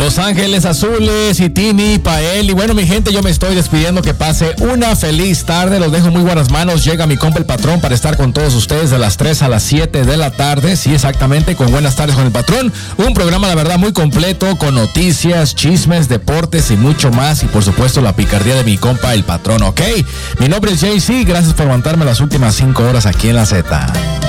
Los Ángeles Azules y Tini, Pael. Y bueno, mi gente, yo me estoy despidiendo. Que pase una feliz tarde. Los dejo en muy buenas manos. Llega mi compa el patrón para estar con todos ustedes de las 3 a las 7 de la tarde. Sí, exactamente, con Buenas Tardes con el Patrón. Un programa, la verdad, muy completo, con noticias, chismes, deportes y mucho más. Y por supuesto, la picardía de mi compa el patrón, ¿ok? Mi nombre es JC. Gracias por aguantarme las últimas 5 horas aquí en la Z.